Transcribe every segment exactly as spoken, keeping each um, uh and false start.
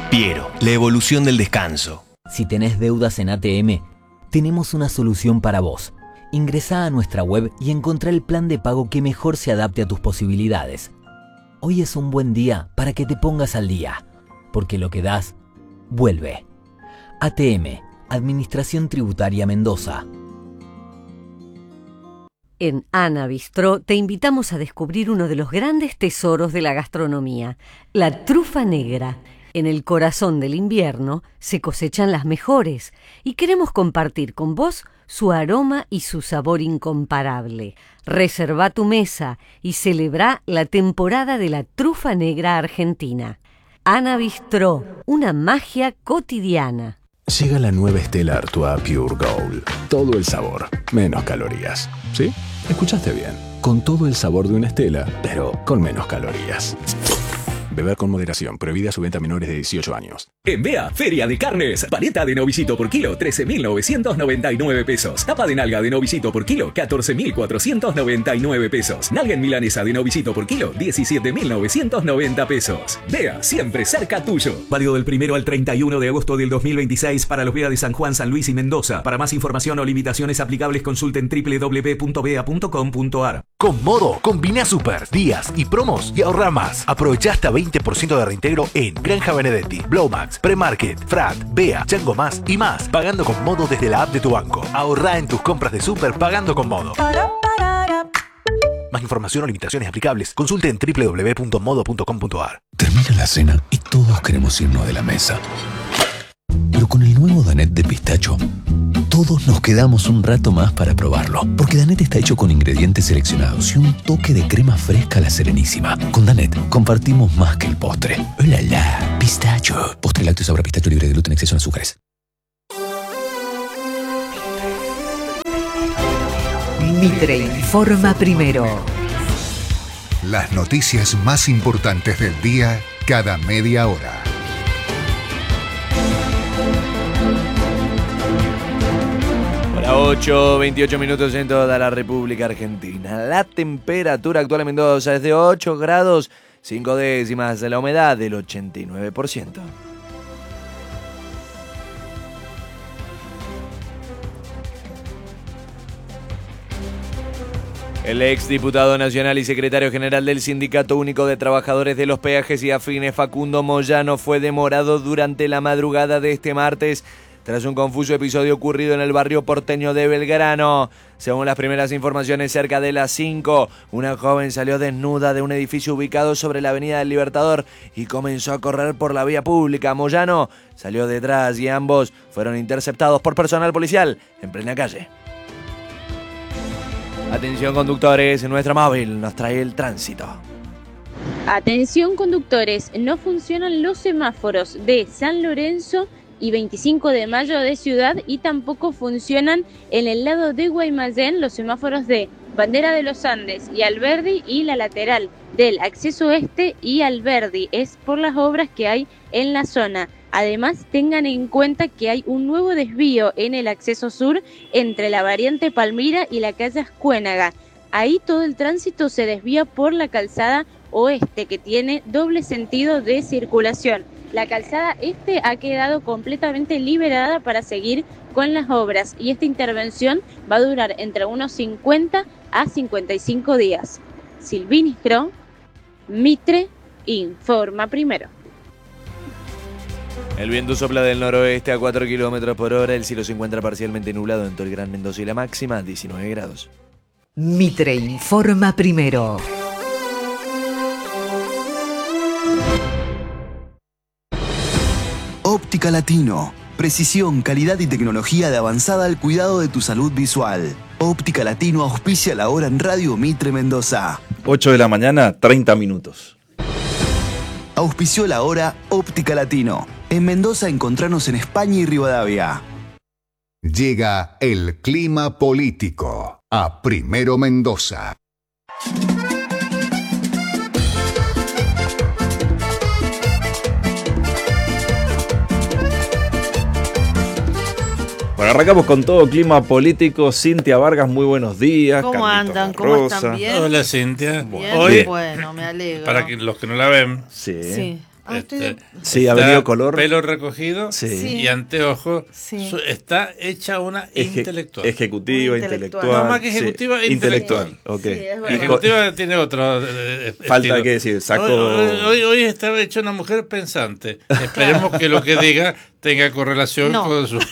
Piero, la evolución del descanso. Si tenés deudas en A T M, tenemos una solución para vos. Ingresá a nuestra web y encontrá el plan de pago que mejor se adapte a tus posibilidades. Hoy es un buen día para que te pongas al día, porque lo que das, vuelve. A T M, Administración Tributaria Mendoza. En Ana Bistró te invitamos a descubrir uno de los grandes tesoros de la gastronomía, la trufa negra. En el corazón del invierno se cosechan las mejores y queremos compartir con vos su aroma y su sabor incomparable. Reserva tu mesa y celebra la temporada de la trufa negra argentina. Ana Bistró, una magia cotidiana. Llega la nueva Stella Artois Pure Gold. Todo el sabor, menos calorías. ¿Sí? Escuchaste bien. Con todo el sabor de una Stella, pero con menos calorías. Beber con moderación. Prohibida su venta a menores de dieciocho años. En Bea, Feria de Carnes. Paleta de novillito por kilo, trece mil novecientos noventa y nueve pesos. Tapa de nalga de novillito por kilo, catorce mil cuatrocientos noventa y nueve pesos. Nalga en milanesa de novillito por kilo, diecisiete mil novecientos noventa pesos. Bea, siempre cerca tuyo. Válido del primero al treinta y uno de agosto del dos mil veintiséis para los Bea de San Juan, San Luis y Mendoza. Para más información o limitaciones aplicables, consulten doble u doble u doble u punto bea punto com punto a r. Con Modo, combina super, días y promos y ahorra más. Aprovecha hasta veinte por ciento de reintegro en Granja Benedetti, Blowmax, Premarket, Frat, Bea, Chango Más y más, pagando con Modo desde la app de tu banco. Ahorra en tus compras de super pagando con Modo. Más información o limitaciones aplicables, consulte en doble u doble u doble u punto modo punto com punto a r. Termina la cena y todos queremos irnos de la mesa. Pero con el nuevo Danette de pistacho, todos nos quedamos un rato más para probarlo. Porque Danette está hecho con ingredientes seleccionados y un toque de crema fresca a la Serenísima. Con Danette compartimos más que el postre. ¡Hola, la! Pistacho. Postre lácteo sabor a pistacho libre de gluten, exceso en azúcares. Mitre informa primero. Las noticias más importantes del día cada media hora. ocho, veintiocho minutos en toda la República Argentina. La temperatura actual en Mendoza es de ocho grados, cinco décimas, la humedad del ochenta y nueve por ciento. El exdiputado nacional y secretario general del Sindicato Único de Trabajadores de los Peajes y Afines, Facundo Moyano, fue demorado durante la madrugada de este martes tras un confuso episodio ocurrido en el barrio porteño de Belgrano. Según las primeras informaciones, cerca de las cinco, una joven salió desnuda de un edificio ubicado sobre la avenida del Libertador y comenzó a correr por la vía pública. Moyano salió detrás y ambos fueron interceptados por personal policial en plena calle. Atención conductores, nuestra móvil nos trae el tránsito. Atención conductores, no funcionan los semáforos de San Lorenzo y veinticinco de mayo de Ciudad y tampoco funcionan en el lado de Guaymallén los semáforos de Bandera de los Andes y Alberdi y la lateral del acceso este y Alberdi. Es por las obras que hay en la zona. Además, tengan en cuenta que hay un nuevo desvío en el acceso sur entre la variante Palmira y la calle Ascuénaga. Ahí todo el tránsito se desvía por la calzada oeste, que tiene doble sentido de circulación. La calzada este ha quedado completamente liberada para seguir con las obras y esta intervención va a durar entre unos cincuenta a cincuenta y cinco días. Silvini Cro, Mitre, informa primero. El viento sopla del noroeste a cuatro kilómetros por hora. El cielo se encuentra parcialmente nublado en todo el Gran Mendoza y la máxima diecinueve grados. Mitre informa primero. Óptica Latino. Precisión, calidad y tecnología de avanzada al cuidado de tu salud visual. Óptica Latino auspicia la hora en Radio Mitre Mendoza. ocho de la mañana, treinta minutos. Auspició la hora Óptica Latino. En Mendoza encontranos en España y Rivadavia. Llega el clima político a Primero Mendoza. Bueno, arrancamos con todo clima político. Cintia Vargas, muy buenos días. ¿Cómo Carlitos andan? ¿Cómo Rosa. están? ¿Bien? Hola, Cintia. Bien, Hoy, bueno, me alegro. para que los que no la ven, sí. Sí. Ah, este, sí, ha venido color. Pelo recogido sí. y anteojos. Sí. Está hecha una Eje, intelectual. Ejecutiva, intelectual. intelectual. No, más que ejecutiva, sí, intelectual. intelectual. Okay. Sí, ejecutiva tiene otro. Eh, Falta estilo. que decir, saco. Hoy, hoy, hoy está hecha una mujer pensante. Esperemos que lo que diga tenga correlación no. con su.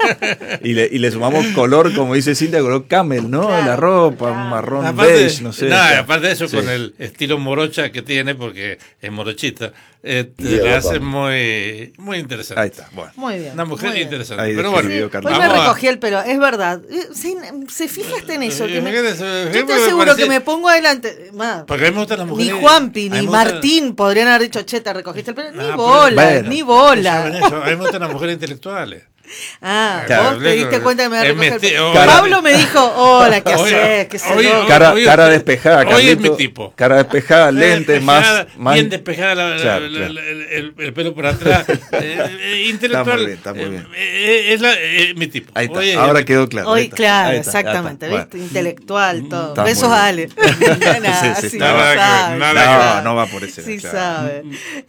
y, le, y le sumamos color, como dice Cintia, color camel, ¿no? Claro, la ropa, claro. un marrón aparte, beige, no sé. No, aparte de eso, sí. con el estilo morocha que tiene, porque es morochita, eh, le hace muy, muy interesante. Ahí está, bueno. Muy bien. Una mujer interesante. Ahí pero bueno, sí, hoy me recogí el pelo, es verdad. Se, se fijaste en eso. Que me, yo te aseguro parece, que me pongo adelante. Ma, porque a mí me gustan las mujeres. Ni Juanpi, ni Martín gusta... podrían haber dicho, che, te recogiste el pelo. Ni ah, bola, bueno. ni bola. Eso, a mí me gustan las mujeres intelectuales. Ah, claro, vos te diste cuenta que me recogí el pelo. Cara, Pablo me dijo, hola, ¿qué haces? ¿Qué hoy, hoy, cara, hoy, cara despejada, hoy es mi tipo. Cara despejada, lentes, despejada, más, más. Bien despejada, la, claro, la, claro. La, el, el pelo por atrás. eh, intelectual. Está muy bien, está muy bien. Eh, es la, eh, mi tipo. Ahí está, hoy ahora es, quedó claro. Hoy, claro, está, exactamente, ¿viste? Bueno. Intelectual, todo. Está besos a Ale. Nada, sí, sí, nada, nada, no, no va por ese. Sí sabe.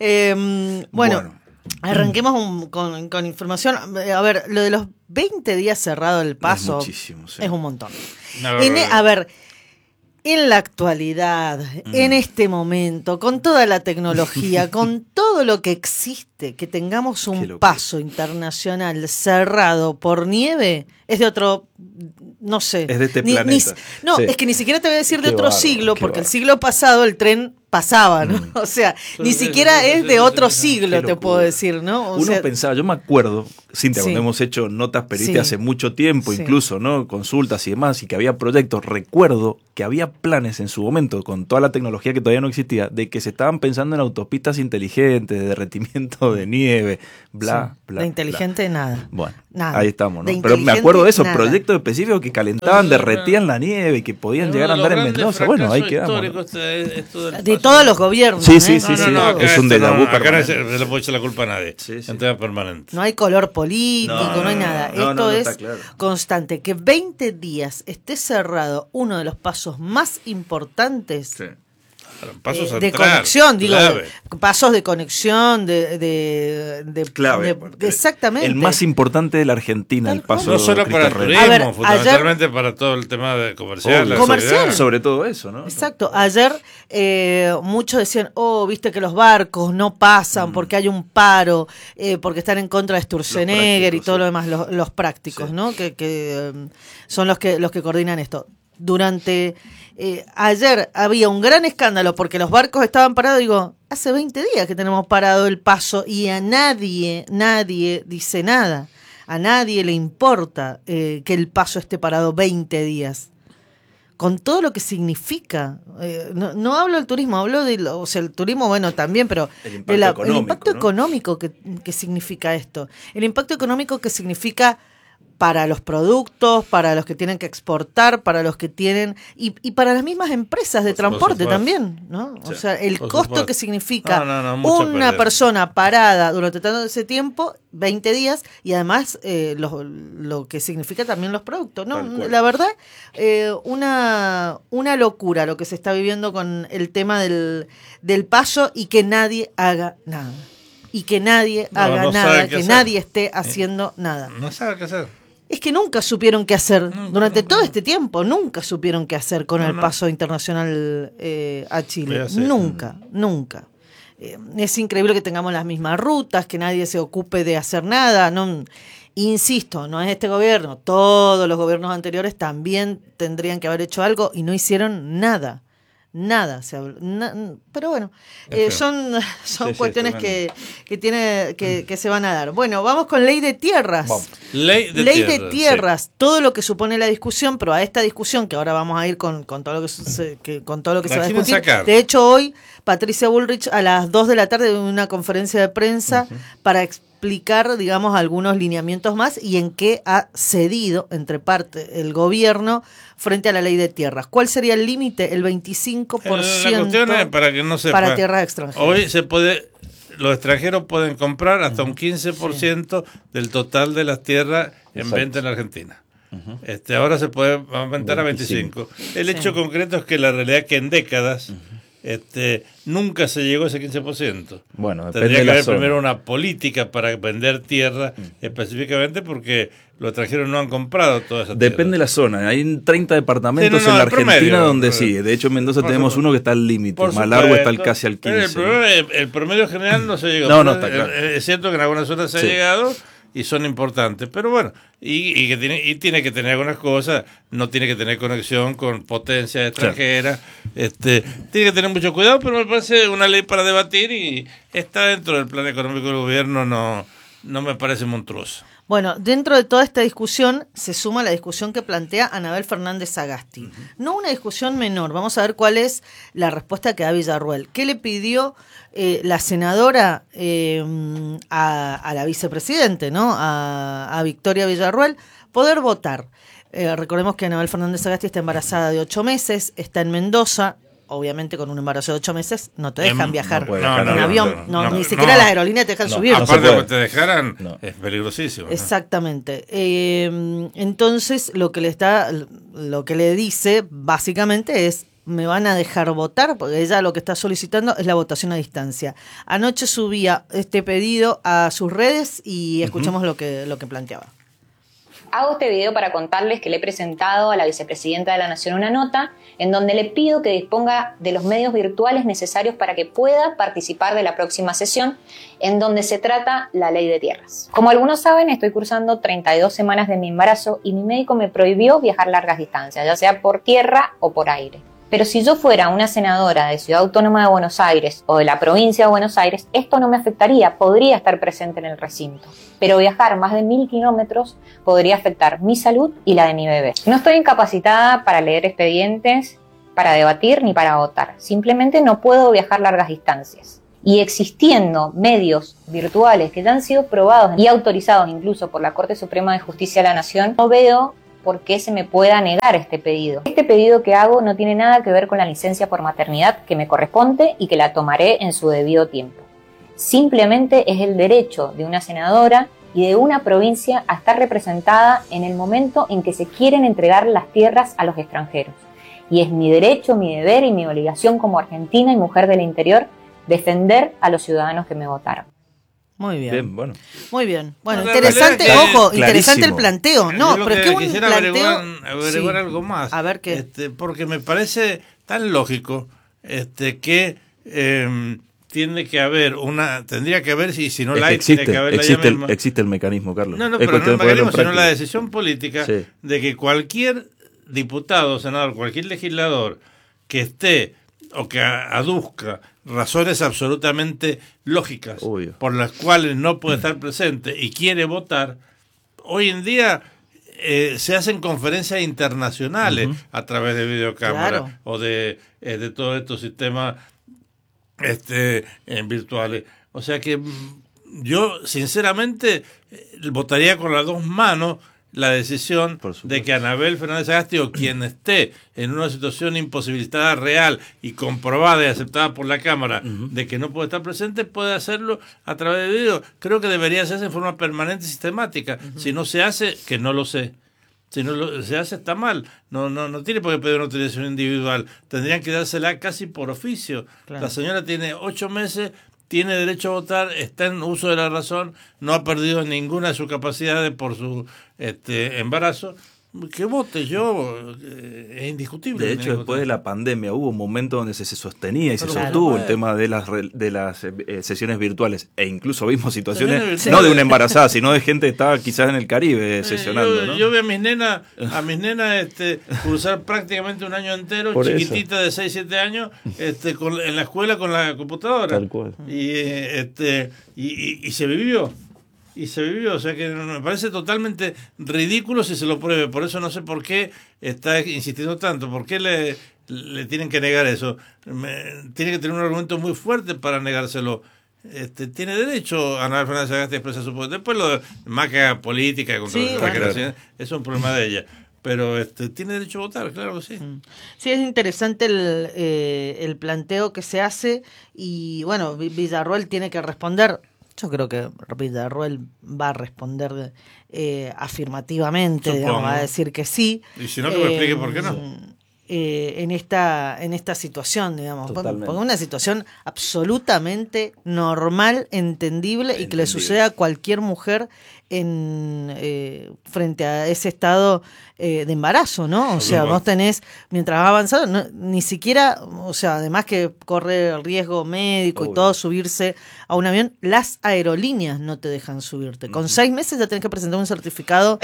Eh, bueno. Arranquemos un, con, con información. A ver, lo de los veinte días cerrado el paso es, muchísimo, sí. es un montón. No, en, a ver, en la actualidad, mm. en este momento, con toda la tecnología, con todo lo que existe, que tengamos un paso internacional cerrado por nieve, es de otro, no sé. Es de este ni, planeta. Ni, no, sí. es que ni siquiera te voy a decir qué de otro barro, siglo, porque barro. el siglo pasado el tren pasaba, ¿no? Mm. O sea, ni siquiera es de otro siglo, te puedo decir, ¿no? O Uno sea, pensaba, yo me acuerdo, Cintia, sí. cuando hemos hecho notas peritas sí. hace mucho tiempo, sí. incluso, ¿no? Consultas y demás, y que había proyectos, recuerdo que había planes en su momento, con toda la tecnología que todavía no existía, de que se estaban pensando en autopistas inteligentes, de derretimiento de nieve, bla, sí. bla. De inteligente bla. nada. Bueno, nada. ahí estamos, ¿no? Pero me acuerdo de esos nada. proyectos específicos que calentaban, derretían la nieve y que podían llegar a andar en Mendoza. Bueno, ahí quedamos. ¿no? De todos los gobiernos. Sí, sí, ¿eh? sí, no, sí. No, no, es un déjà vu. Acá no se le puede echar la culpa a nadie. Sí, sí. En tema permanente. No hay color político, no, no hay no, nada. No, no, Esto no, es claro. constante. Que veinte días esté cerrado uno de los pasos más importantes. Sí. Pasos eh, de conexión, digo, de, pasos de conexión, de, de, de, clave, de exactamente. El más importante de la Argentina, el paso. No solo para el turismo, ver, fundamentalmente ayer, para todo el tema de comercial. Oh, comercial. Sobre todo eso, ¿no? Exacto. Ayer eh, muchos decían, oh, viste que los barcos no pasan mm. porque hay un paro, eh, porque están en contra de Sturzenegger y todo sí. lo demás, los, los prácticos, sí. ¿no? Que, que um, son los que los que coordinan esto. Durante eh, ayer había un gran escándalo porque los barcos estaban parados. Digo, hace veinte días que tenemos parado el paso y a nadie, nadie dice nada. A nadie le importa eh, que el paso esté parado veinte días. Con todo lo que significa. Eh, no, no hablo del turismo, hablo del, o sea, el turismo, bueno, también, pero el impacto de la, económico, el impacto ¿no? económico que, que significa esto. El impacto económico que significa para los productos, para los que tienen que exportar, para los que tienen y, y para las mismas empresas de por transporte también, ¿no? Sí, o sea, el costo supuesto. que significa no, no, no, una perder. persona parada durante todo ese tiempo, veinte días, y además eh, lo, lo que significa también los productos, ¿no? La verdad, eh, una, una locura lo que se está viviendo con el tema del, del paso y que nadie haga nada. Y que nadie no, haga no nada, que hacer. nadie esté haciendo eh, nada. No sabe qué hacer. Es que nunca supieron qué hacer. No, Durante no, todo no. este tiempo, nunca supieron qué hacer con no, el paso no. internacional eh, a Chile. Nunca, nunca. Eh, es increíble que tengamos las mismas rutas, que nadie se ocupe de hacer nada. No, insisto, no es este gobierno. Todos los gobiernos anteriores también tendrían que haber hecho algo y no hicieron nada. Nada, se habló, na, pero bueno, eh, son, son sí, cuestiones sí, que, que, tiene, que, que se van a dar. Bueno, vamos con ley de tierras. Vamos. Ley de ley tierras, de tierras sí. todo lo que supone la discusión, pero a esta discusión que ahora vamos a ir con, con todo lo que, se, que, con todo lo que se va a discutir. Sacar? De hecho, hoy Patricia Bullrich a las dos de la tarde en una conferencia de prensa uh-huh. para explicar, digamos, algunos lineamientos más y en qué ha cedido, entre parte, el gobierno frente a la ley de tierras. ¿Cuál sería el límite? El veinticinco por ciento la cuestión es, para que no sepa, para tierras extranjeras. Hoy se puede, los extranjeros pueden comprar hasta uh-huh. un quince por ciento sí. del total de las tierras en Exacto. venta en la Argentina. Uh-huh. Este, ahora se puede aumentar a veinticinco. El sí. hecho concreto es que la realidad es que en décadas uh-huh. este, nunca se llegó a ese quince por ciento. Bueno, depende Tendría de que la haber zona. primero una política para vender tierra mm. específicamente porque los extranjeros no han comprado toda esa tierra. Depende de la zona. Hay treinta departamentos sí, no, no, en la el Argentina promedio, donde el, sí. De hecho, en Mendoza tenemos supuesto, uno que está al límite. Más supuesto, largo está el casi al quince. El promedio, el promedio general no se llegó. No, no, está claro. Es cierto que en algunas zonas se sí. ha llegado y son importantes, pero bueno, y, y que tiene y tiene que tener algunas cosas, no tiene que tener conexión con potencias extranjeras, sí. este, tiene que tener mucho cuidado, pero me parece una ley para debatir y está dentro del plan económico del gobierno, no, no me parece monstruoso. Bueno, dentro de toda esta discusión se suma la discusión que plantea Anabel Fernández Sagasti. Uh-huh. No una discusión menor, vamos a ver cuál es la respuesta que da Villarruel. ¿Qué le pidió eh, la senadora eh, a, a la vicepresidente, ¿no? a, a Victoria Villarruel? Poder votar. Eh, recordemos que Anabel Fernández Sagasti está embarazada de ocho meses, está en Mendoza. Obviamente con un embarazo de ocho meses no te dejan viajar no en no, avión, no, no, no, ni siquiera no, las aerolíneas te dejan no, subir. Aparte de que te dejaran, no. es peligrosísimo. Exactamente. Eh, entonces lo que le está, lo que le dice básicamente es me van a dejar votar, porque ella lo que está solicitando es la votación a distancia. Anoche subía este pedido a sus redes y escuchamos uh-huh. lo que lo que planteaba. Hago este video para contarles que le he presentado a la vicepresidenta de la Nación una nota en donde le pido que disponga de los medios virtuales necesarios para que pueda participar de la próxima sesión en donde se trata la ley de tierras. Como algunos saben, estoy cursando treinta y dos semanas de mi embarazo y mi médico me prohibió viajar largas distancias, ya sea por tierra o por aire. Pero si yo fuera una senadora de Ciudad Autónoma de Buenos Aires o de la provincia de Buenos Aires, esto no me afectaría, podría estar presente en el recinto. Pero viajar más de mil kilómetros podría afectar mi salud y la de mi bebé. No estoy incapacitada para leer expedientes, para debatir ni para votar. Simplemente no puedo viajar largas distancias. Y existiendo medios virtuales que ya han sido probados y autorizados incluso por la Corte Suprema de Justicia de la Nación, no veo por qué se me pueda negar este pedido. Este pedido que hago no tiene nada que ver con la licencia por maternidad que me corresponde y que la tomaré en su debido tiempo. Simplemente es el derecho de una senadora y de una provincia a estar representada en el momento en que se quieren entregar las tierras a los extranjeros. Y es mi derecho, mi deber y mi obligación como argentina y mujer del interior defender a los ciudadanos que me votaron. Muy bien. bien bueno. Muy bien. Bueno, no, interesante, ojo, clarísimo. Interesante el planteo. No, pero que es que un quisiera planteo... averiguar, averiguar sí. algo más. A ver qué. Este, porque me parece tan lógico este, que eh, tiene que haber una, tendría que haber, y si no es la hay, existe, tiene que haber existe, la el, existe el mecanismo, Carlos. No, no, es pero no el mecanismo, sino práctica. la decisión política sí. de que cualquier diputado, senador, cualquier legislador que esté o que aduzca razones absolutamente lógicas Obvio. por las cuales no puede estar presente y quiere votar, hoy en día eh, se hacen conferencias internacionales uh-huh. a través de videocámara claro. o de, eh, de todos estos sistemas este, eh, virtuales. O sea que yo sinceramente eh, votaría con las dos manos la decisión de que Anabel Fernández Sagasti o quien esté en una situación imposibilitada real y comprobada y aceptada por la Cámara uh-huh. de que no puede estar presente, puede hacerlo a través de video. Creo que debería hacerse en forma permanente y sistemática. Uh-huh. Si no se hace, que no lo sé. Si no lo, se hace, está mal. No, no, no tiene por qué pedir una autorización individual. Tendrían que dársela casi por oficio. Claro. La señora tiene ocho meses, tiene derecho a votar, está en uso de la razón, no ha perdido ninguna de sus capacidades por su este, embarazo. Que vote yo, eh, es indiscutible. De hecho, después de la pandemia hubo un momento donde se, se sostenía y se claro, sostuvo claro. el tema de las de las eh, sesiones virtuales, e incluso vimos situaciones sí. no de una embarazada, sino de gente que estaba quizás en el Caribe eh, sesionando. Yo, ¿no? yo vi a mis nenas, a mis nenas este, cursar prácticamente un año entero, Por chiquitita eso. de seis, siete años, este, con, en la escuela con la computadora. Tal cual. Y, este, y, y, y se vivió. Y se vivió, o sea que me parece totalmente ridículo si se lo pruebe. Por eso no sé por qué está insistiendo tanto. ¿Por qué le, le tienen que negar eso? Me, tiene que tener un argumento muy fuerte para negárselo. Este, tiene derecho a Anabel Fernández Sagasti a expresar su poder. Después lo de más que haga política contra sí, la bueno. creación, eso es un problema de ella. Pero este, tiene derecho a votar, claro que sí. Sí, es interesante el, eh, el planteo que se hace y bueno, Villarruel tiene que responder. Yo creo que Villarruel va a responder eh, afirmativamente, digamos, va a decir que sí. Y si no, que me eh, explique por qué no. eh, en esta en esta situación, digamos. Totalmente. Porque una situación absolutamente normal, entendible, y que le suceda a cualquier mujer en eh, frente a ese estado eh, de embarazo, ¿no? O sea, vos tenés, mientras va avanzando, no, ni siquiera, o sea, además que corre el riesgo médico Uy. y todo, subirse a un avión, las aerolíneas no te dejan subirte. Con uh-huh. seis meses ya tenés que presentar un certificado,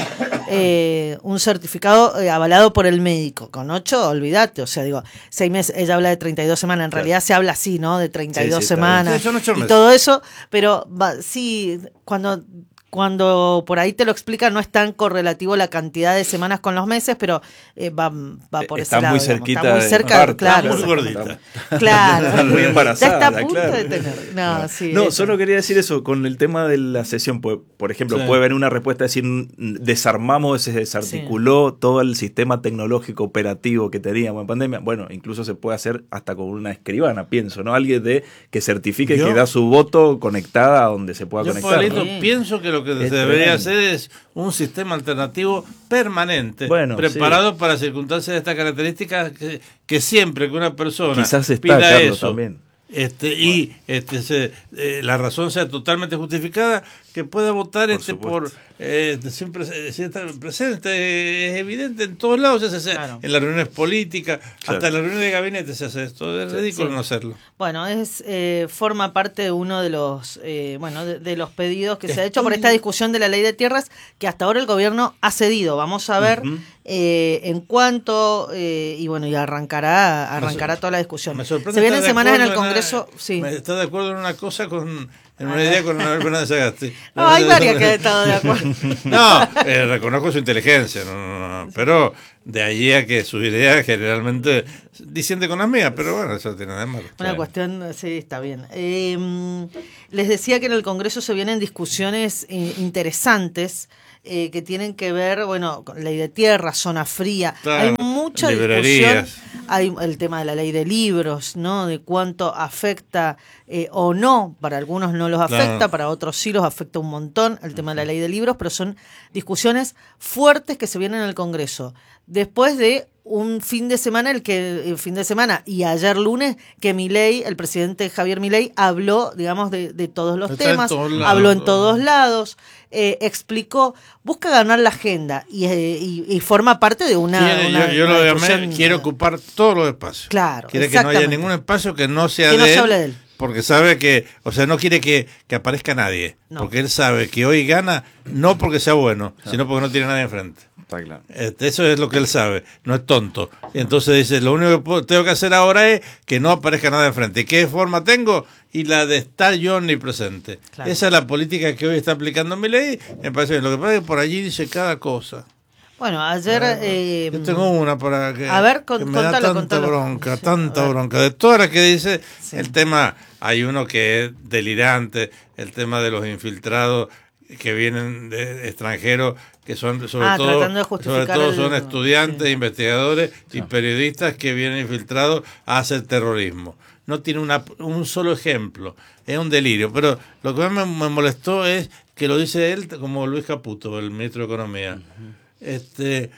eh, un certificado eh, avalado por el médico. Con ocho, olvídate, o sea, digo, seis meses, ella habla de treinta y dos semanas, en claro. realidad se habla así, ¿no? De treinta y dos sí, sí, semanas sí, y todo eso, pero va, sí, cuando... Cuando por ahí te lo explican, no es tan correlativo la cantidad de semanas con los meses, pero eh, va, va por está ese lado. Muy cerquita está muy cerca, parte, claro. Está muy gordita. Claro. Está muy embarazada. Ya está a punto claro. de tener. No, no, sí, no solo quería decir eso, con el tema de la sesión, pues, por ejemplo, sí. puede haber una respuesta, decir, desarmamos, se desarticuló sí. todo el sistema tecnológico operativo que teníamos en pandemia. Bueno, incluso se puede hacer hasta con una escribana, pienso, ¿no? Alguien de que certifique yo, que da su voto conectada a donde se pueda yo conectar. Yo, sí. pienso que lo que se debería hacer es un sistema alternativo permanente, bueno, preparado sí. para circunstancias de estas características, que, que siempre que una persona Quizás está, pida Carlos, eso también. Este, bueno. y este, se, eh, la razón sea totalmente justificada, que pueda votar por, este, por eh, siempre si está presente, es evidente en todos lados, se hace, claro. en las reuniones políticas, claro. hasta en las reuniones de gabinete se hace esto, es ridículo sí. no hacerlo. Bueno, es eh, forma parte de uno de los eh, bueno de, de los pedidos que Estoy... se ha hecho por esta discusión de la ley de tierras, que hasta ahora el gobierno ha cedido. Vamos a ver uh-huh. eh, en cuánto eh, y bueno y arrancará arrancará toda la discusión. Se vienen semanas en el Congreso. En, sí. ¿Está de acuerdo en una cosa con en una idea con Manuel Fernández Sagasti? No, hay varias que he estado de acuerdo. No, eh, reconozco su inteligencia, no, no, no, pero de allí a que sus ideas generalmente disiente con las mías, pero bueno, eso tiene nada de malo. Una cuestión, sí, está bien. Eh, les decía que en el Congreso se vienen discusiones eh, interesantes eh, que tienen que ver, bueno, con ley de tierra, zona fría. Claro, hay mucha librerías. discusión. Hay el tema de la ley de libros, ¿no? De cuánto afecta eh, o no. Para algunos no los afecta, claro. para otros sí los afecta un montón el tema de la ley de libros, pero son discusiones fuertes que se vienen en el Congreso. Después de un fin de semana, el que el fin de semana y ayer lunes, que Milei, el presidente Javier Milei, habló, digamos, de, de todos los Está temas, en todos habló en todos lados, eh, explicó, busca ganar la agenda y, eh, y, y forma parte de una... Sí, una yo, yo una lo llamé, quiere ocupar todos los espacios. Claro, quiere que no haya ningún espacio que no sea que de, no se él, hable de él. Porque sabe que, o sea, no quiere que, que aparezca nadie, no. porque él sabe que hoy gana no porque sea bueno, no. sino porque no tiene nadie enfrente. Está claro. Este, eso es lo que él sabe, no es tonto. Y entonces dice, lo único que puedo, tengo que hacer ahora es que no aparezca nada enfrente. ¿Qué forma tengo? Y la de estar yo omnipresente. Claro. Esa es la política que hoy está aplicando Milei. Me parece bien. Lo que pasa es que por allí dice cada cosa. Bueno, ayer... Eh, yo tengo una para que, a ver, con, que me contalo, da tanta contalo. bronca, sí, tanta bronca. De todas las que dice, sí. el tema, hay uno que es delirante, el tema de los infiltrados que vienen de extranjeros, que son sobre ah, todo sobre todo el... son estudiantes, sí. investigadores sí. y periodistas que vienen infiltrados a hacer terrorismo. No tiene una, un solo ejemplo, es un delirio. Pero lo que más me, me molestó es que lo dice él como Luis Caputo, el ministro de Economía. Uh-huh. Este,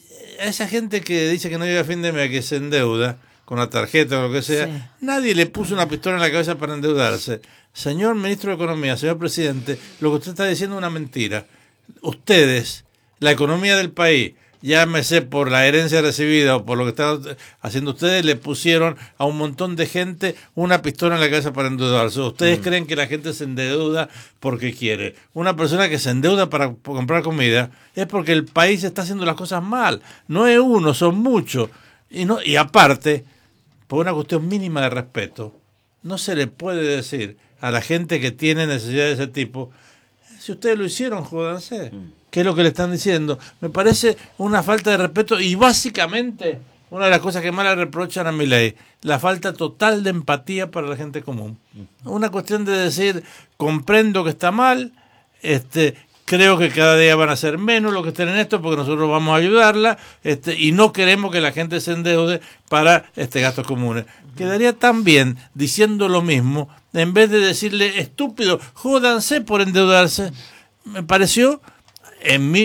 a esa gente que dice que no llega a fin de mes, que se endeuda con la tarjeta o lo que sea, sí. nadie le puso una pistola en la cabeza para endeudarse. Señor ministro de Economía, señor presidente, lo que usted está diciendo es una mentira. Ustedes, la economía del país, llámese por la herencia recibida o por lo que están haciendo ustedes, le pusieron a un montón de gente una pistola en la cabeza para endeudarse. Ustedes mm. creen que la gente se endeuda porque quiere. Una persona que se endeuda para comprar comida es porque el país está haciendo las cosas mal. No es uno, son muchos. Y, no, y aparte, por una cuestión mínima de respeto, no se le puede decir a la gente que tiene necesidades de ese tipo, si ustedes lo hicieron, jódanse. Mm. ¿Qué es lo que le están diciendo? Me parece una falta de respeto y básicamente una de las cosas que más le reprochan a Milei, la falta total de empatía para la gente común. Una cuestión de decir, comprendo que está mal, este, creo que cada día van a ser menos los que estén en esto porque nosotros vamos a ayudarla, este, y no queremos que la gente se endeude para este gastos comunes. Quedaría tan bien diciendo lo mismo, en vez de decirle, estúpido, jódanse por endeudarse. Me pareció, en mi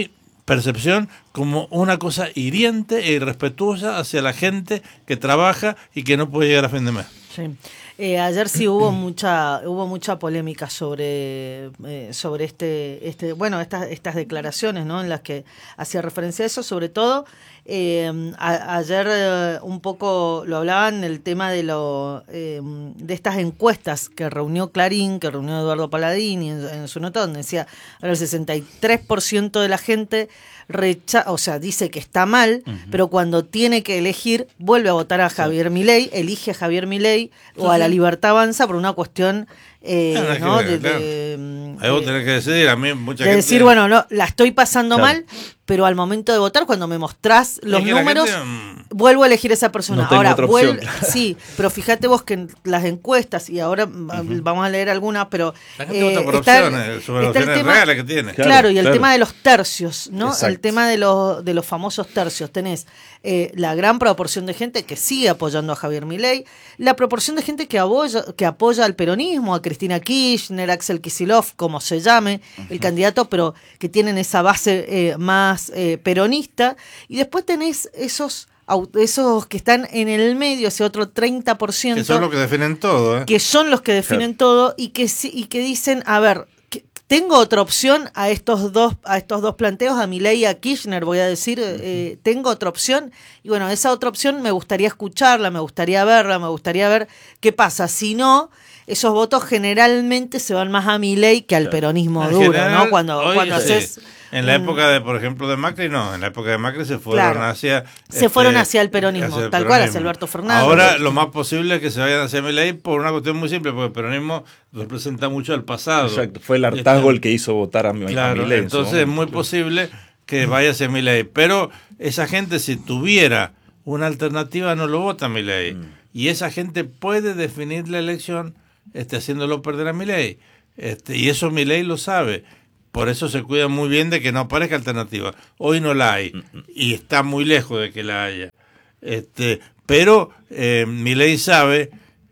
percepción como una cosa hiriente e irrespetuosa hacia la gente que trabaja y que no puede llegar a fin de mes. Sí. Eh, ayer sí hubo mucha hubo mucha polémica sobre eh, sobre este este bueno estas estas declaraciones, ¿no?, en las que hacía referencia a eso, sobre todo eh, a, ayer eh, un poco lo hablaban el tema de lo eh, de estas encuestas que reunió Clarín, que reunió Eduardo Palladini en, en su nota, donde decía ahora el sesenta y tres por ciento de la gente recha o sea, dice que está mal, uh-huh. pero cuando tiene que elegir, vuelve a votar a Javier sí. Milei, elige a Javier Milei o a la Libertad Avanza por una cuestión eh, ah, ¿no? de, de, de, Ahí vos tenés que decidir, a mí mucha de gente... decir, bueno, no, la estoy pasando claro. mal, pero al momento de votar, cuando me mostrás los es que números, gente... vuelvo a elegir a esa persona. No ahora, vuelvo, opción, sí, pero fíjate vos que en las encuestas, y ahora uh-huh. vamos a leer algunas, pero... La gente eh, vota por está, opciones, sobre está opciones tema, reales que tiene. Claro, claro y el claro. tema de los tercios, ¿no? Exacto. El tema de los, de los famosos tercios. Tenés eh, la gran proporción de gente que sigue apoyando a Javier Milei, la proporción de gente que apoya, que apoya al peronismo, a Cristina Kirchner, a Axel Kicillof, como se llame, uh-huh. el candidato, pero que tienen esa base eh, más eh, peronista, y después tenés esos esos que están en el medio, ese otro treinta por ciento. Que son los que definen todo, ¿eh? Que son los que definen claro. todo y que, y que dicen, a ver, tengo otra opción a estos dos a estos dos planteos, a Milei y a Kirchner, voy a decir, uh-huh. eh, tengo otra opción, y bueno, esa otra opción me gustaría escucharla, me gustaría verla, me gustaría ver qué pasa. Si no, esos votos generalmente se van más a Milei que al peronismo en duro, general, ¿no? Cuando, hoy, cuando sí. haces... En la época, de, por ejemplo, de Macri, no. En la época de Macri se fueron claro. hacia... Se este, fueron hacia el peronismo, hacia el tal peronismo. cual, hacia Alberto Fernández. Ahora lo más posible es que se vayan hacia Milei por una cuestión muy simple, porque el peronismo representa mucho el pasado. Exacto, fue el hartazgo el que hizo votar a, mi, claro, a Milei. Entonces es muy posible que vaya hacia Milei. Pero esa gente, si tuviera una alternativa, no lo vota a Milei. Mm. Y esa gente puede definir la elección este, haciéndolo perder a Milei. Este, y eso Milei lo sabe. Por eso se cuida muy bien de que no aparezca alternativa. Hoy no la hay y está muy lejos de que la haya. Este, pero eh, Milei sabe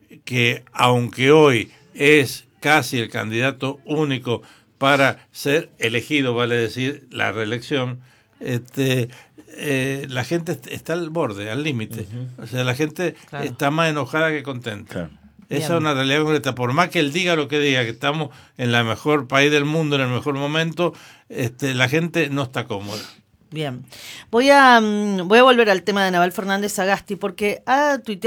que aunque hoy es casi el candidato único para ser elegido, vale decir, la reelección, este, eh, la gente está al borde, al límite. Uh-huh. O sea, la gente claro. está más enojada que contenta. Claro. Esa Bien. es una realidad concreta. Por más que él diga lo que diga, que estamos en el mejor país del mundo, en el mejor momento, este, la gente no está cómoda. Bien. Voy a, voy a volver al tema de Aníbal Fernández Sagasti, porque ha tuiteado